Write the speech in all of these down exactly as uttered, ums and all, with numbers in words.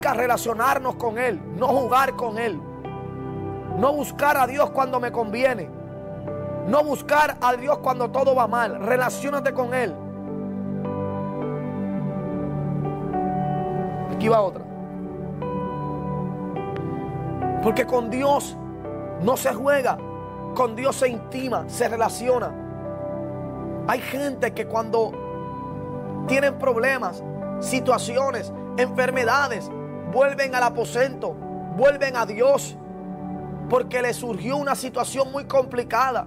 relacionarnos con Él, no jugar con Él, no buscar a Dios cuando me conviene, no buscar a Dios cuando todo va mal. Relaciónate con Él. Aquí va otra. Porque con Dios no se juega, con Dios se intima, se relaciona. Hay gente que cuando tienen problemas, situaciones, enfermedades, vuelven al aposento, vuelven a Dios, porque les surgió una situación muy complicada.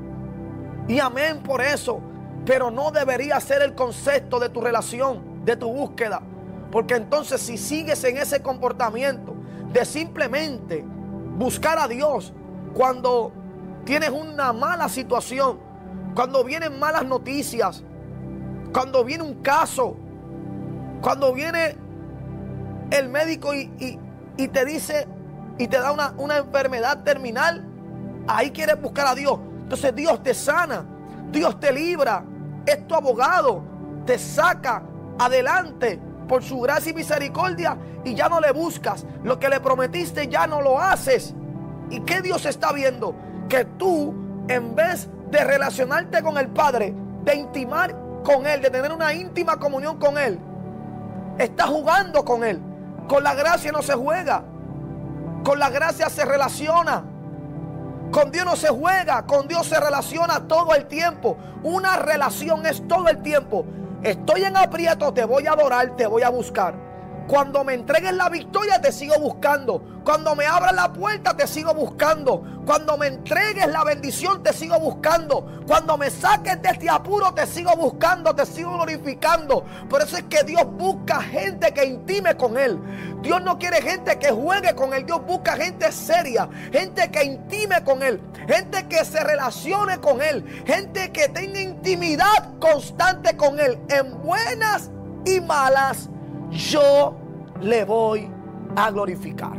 Y amén por eso. Pero no debería ser el concepto de tu relación, de tu búsqueda. Porque entonces si sigues en ese comportamiento de simplemente buscar a Dios cuando tienes una mala situación, cuando vienen malas noticias, cuando viene un caso, cuando viene el médico y, y, y te dice y te da una, una enfermedad terminal, ahí quieres buscar a Dios. Entonces Dios te sana, Dios te libra, es tu abogado, te saca adelante por su gracia y misericordia, y ya no le buscas. Lo que le prometiste ya no lo haces. ¿Y qué Dios está viendo? Que tú, en vez de relacionarte con el Padre, de intimar con Él, de tener una íntima comunión con Él, estás jugando con Él. Con la gracia no se juega, con la gracia se relaciona. Con Dios no se juega, con Dios se relaciona todo el tiempo. Una relación es todo el tiempo. Estoy en aprieto, te voy a adorar, te voy a buscar. Cuando me entregues la victoria, te sigo buscando. Cuando me abras la puerta, te sigo buscando. Cuando me entregues la bendición, te sigo buscando. Cuando me saques de este apuro, te sigo buscando, te sigo glorificando. Por eso es que Dios busca gente que intime con Él. Dios no quiere gente que juegue con Él. Dios busca gente seria, gente que intime con Él, gente que se relacione con Él, gente que tenga intimidad constante con Él. En buenas y malas, yo le voy a glorificar.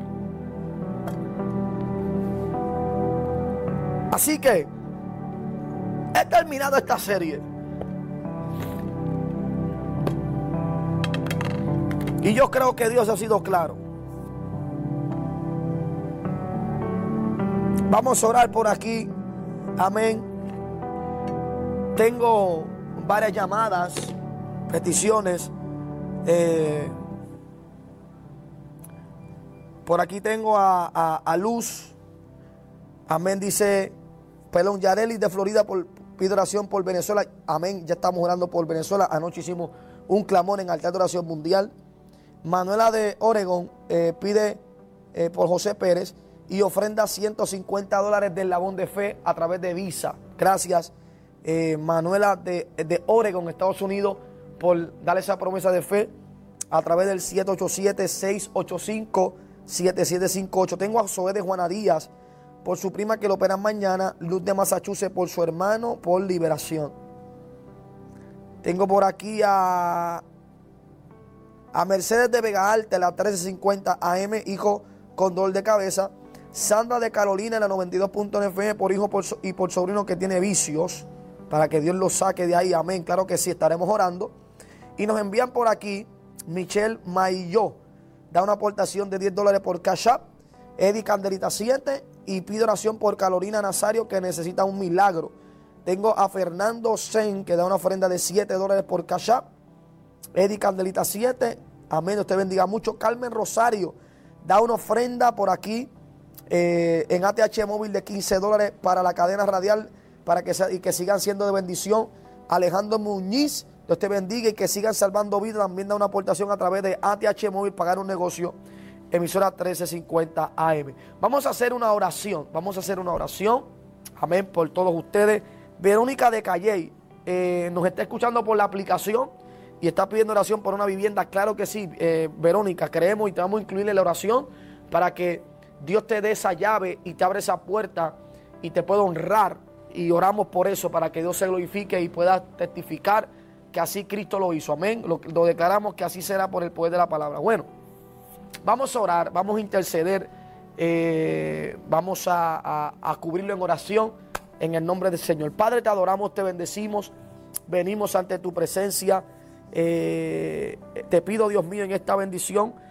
Así que he terminado esta serie. Y yo creo que Dios ha sido claro. Vamos a orar por aquí. Amén. Tengo varias llamadas, peticiones. Eh, por aquí tengo a, a, a Luz. Amén. Dice Pelón Yareli de Florida, por, pide oración por Venezuela. Amén. Ya estamos orando por Venezuela. Anoche hicimos un clamor en altar de oración mundial. Manuela de Oregón eh, pide eh, por José Pérez y ofrenda ciento cincuenta dólares del Labón de Fe a través de Visa. Gracias, eh, Manuela de, de Oregón, Estados Unidos, por darle esa promesa de fe a través del siete ocho siete, seis ocho cinco, siete siete cinco ocho. Tengo a Zoé de Juana Díaz por su prima que lo operan mañana. Luz de Massachusetts por su hermano por liberación. Tengo por aquí a, a Mercedes de Vega Alta, la trece cincuenta A M, hijo con dolor de cabeza. Sandra de Carolina, en la noventa y dos punto nueve F M, por hijo por, y por sobrino que tiene vicios, para que Dios lo saque de ahí. Amén. Claro que sí, estaremos orando. Y nos envían por aquí Michelle Mailló, da una aportación de diez dólares por Cash App. Eddie Candelita siete, y pide oración por Carolina Nazario, que necesita un milagro. Tengo a Fernando Sen, que da una ofrenda de siete dólares por Cash App. Eddie Candelita siete, amén, usted bendiga mucho. Carmen Rosario da una ofrenda por aquí eh, en A T H Móvil de quince dólares para la cadena radial, para que, sea, y que sigan siendo de bendición. Alejandro Muñiz, Dios te bendiga y que sigan salvando vidas. También da una aportación a través de A T H Móvil, pagar un negocio, emisora trece cincuenta A M. Vamos a hacer una oración, vamos a hacer una oración, amén, por todos ustedes. Verónica de Calley eh, nos está escuchando por la aplicación y está pidiendo oración por una vivienda. Claro que sí, eh, Verónica, creemos y te vamos a incluir en la oración para que Dios te dé esa llave y te abra esa puerta y te pueda honrar. Y oramos por eso, para que Dios se glorifique y pueda testificar que así Cristo lo hizo. Amén. Lo, lo declaramos que así será por el poder de la palabra. Bueno, vamos a orar, vamos a interceder, eh, vamos a, a, a cubrirlo en oración en el nombre del Señor. Padre, te adoramos, te bendecimos, venimos ante tu presencia. Eh, te pido, Dios mío, en esta bendición,